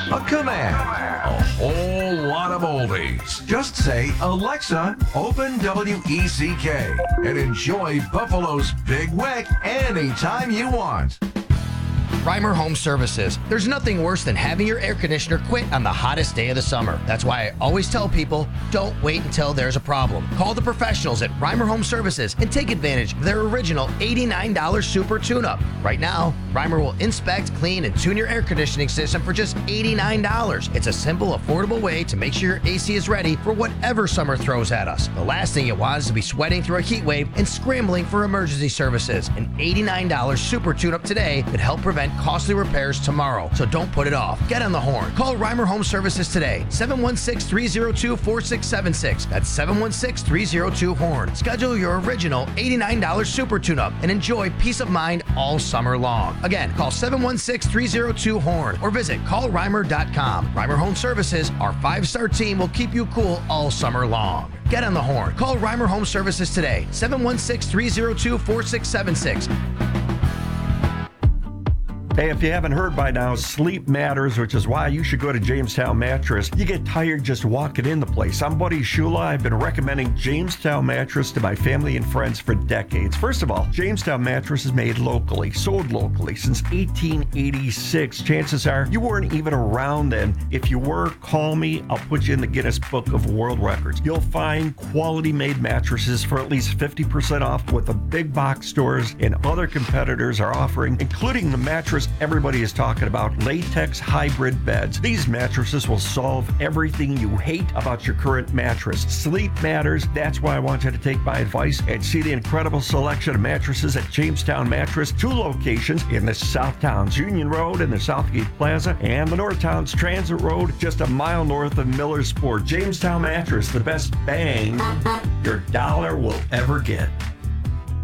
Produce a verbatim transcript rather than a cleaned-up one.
a command, a whole lot of oldies. Just say, Alexa, open W E C K and enjoy Buffalo's Big Wick anytime you want. Reimer Home Services. There's nothing worse than having your air conditioner quit on the hottest day of the summer. That's why I always tell people, don't wait until there's a problem. Call the professionals at Reimer Home Services and take advantage of their original eighty-nine dollars Super Tune-Up. Right now, Reimer will inspect, clean, and tune your air conditioning system for just eighty-nine dollars. It's a simple, affordable way to make sure your A C is ready for whatever summer throws at us. The last thing you want is to be sweating through a heat wave and scrambling for emergency services. An eighty-nine dollars Super Tune-Up today could help prevent costly repairs tomorrow, so don't put it off. Get on the horn. Call Reimer Home Services today. seven one six, three zero two, four six seven six. That's seven one six, three zero two, HORN. Schedule your original eighty-nine dollars Super Tune-Up and enjoy peace of mind all summer long. Again, call seven one six, three zero two, HORN or visit call reimer dot com. Reimer Home Services, our five-star team will keep you cool all summer long. Get on the horn. Call Reimer Home Services today. seven one six, three zero two, four six seven six. Hey, if you haven't heard by now, sleep matters, which is why you should go to Jamestown Mattress. You get tired just walking in the place. I'm Buddy Shula. I've been recommending Jamestown Mattress to my family and friends for decades. First of all, Jamestown Mattress is made locally, sold locally since eighteen eighty-six. Chances are you weren't even around then. If you were, call me. I'll put you in the Guinness Book of World Records. You'll find quality-made mattresses for at least fifty percent off what the big box stores and other competitors are offering, including the mattress everybody is talking about, latex hybrid beds. These mattresses will solve everything you hate about your current mattress. Sleep matters. That's why I want you to take my advice and see the incredible selection of mattresses at Jamestown Mattress. Two locations in the South Towns Union Road and the Southgate Plaza, and the North Towns Transit Road, just a mile north of Millersport. Jamestown Mattress, the best bang your dollar will ever get.